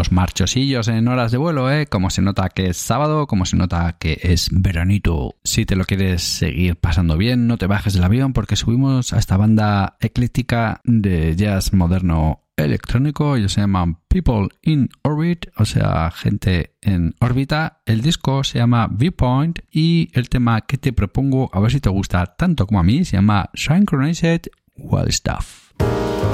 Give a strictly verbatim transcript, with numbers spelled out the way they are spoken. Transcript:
los marchosillos en horas de vuelo, ¿eh? Como se nota que es sábado, como se nota que es veranito. Si te lo quieres seguir pasando bien, no te bajes del avión porque subimos a esta banda ecléctica de jazz moderno electrónico. Ellos se llaman People in Orbit, o sea, gente en órbita. El disco se llama Viewpoint y el tema que te propongo, a ver si te gusta tanto como a mí, se llama Synchronized Wild Stuff.